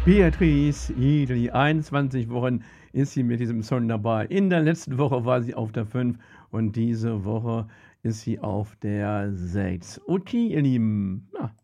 Beatrice Egli, 21 Wochen ist sie mit diesem Song dabei. In der letzten Woche war sie auf der 5 und diese Woche ist sie auf der 6. Okay, ihr Lieben, ja,